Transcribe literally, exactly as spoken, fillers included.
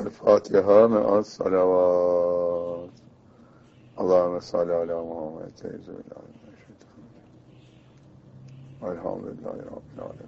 الفاتحه مع الصلوات. اللهم صل على محمد. الحمد لله رب العالمين.